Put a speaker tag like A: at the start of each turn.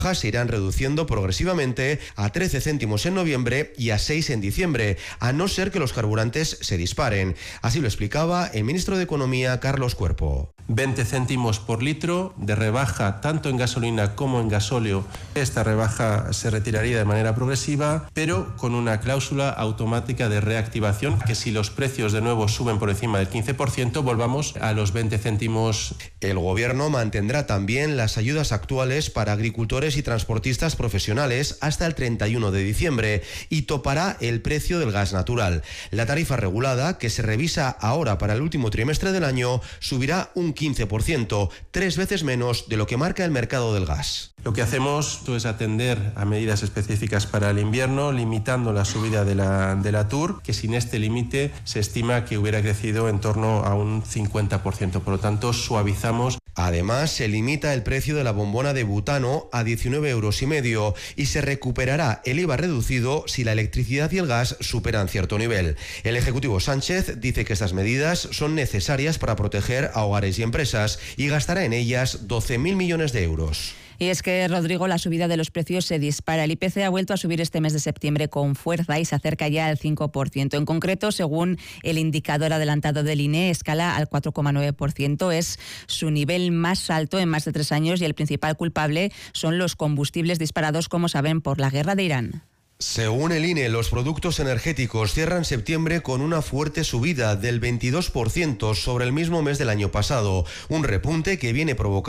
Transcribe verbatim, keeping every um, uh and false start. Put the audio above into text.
A: se irán reduciendo progresivamente a trece céntimos en noviembre y a seis en diciembre, a no ser que los carburantes se disparen. Así lo explicaba el ministro de Economía, Carlos Cuerpo.
B: veinte céntimos por litro de rebaja tanto en gasolina como en gasóleo. Esta rebaja se retiraría de manera progresiva, pero con una cláusula automática de reactivación, que si los precios de nuevo suben por encima del quince por ciento, volvamos a los veinte céntimos.
A: El gobierno mantendrá también las ayudas actuales para agricultores y transportistas profesionales hasta el treinta y uno de diciembre y topará el precio del gas natural. La tarifa regulada, que se revisa ahora para el último trimestre del año, subirá un quince por ciento, tres veces menos de lo que marca el mercado del gas.
B: Lo que hacemos es atender a medidas específicas para el invierno, limitando la subida de la, de la T U R, que sin este límite se estima que hubiera crecido en torno a un cincuenta por ciento. Por lo tanto, suavizamos.
A: Además, se limita el precio de la bombona de butano a diecinueve euros y medio y se recuperará el I V A reducido si la electricidad y el gas superan cierto nivel. El Ejecutivo Sánchez dice que estas medidas son necesarias para proteger a hogares y empresas y gastará en ellas doce mil millones de euros.
C: Y es que, Rodrigo, la subida de los precios se dispara. El I P C ha vuelto a subir este mes de septiembre con fuerza y se acerca ya al cinco por ciento. En concreto, según el indicador adelantado del I N E, escala al cuatro coma nueve por ciento. Es su nivel más alto en más de tres años y el principal culpable son los combustibles disparados, como saben, por la guerra de Irán.
A: Según el I N E, los productos energéticos cierran septiembre con una fuerte subida del veintidós por ciento sobre el mismo mes del año pasado, un repunte que viene provocando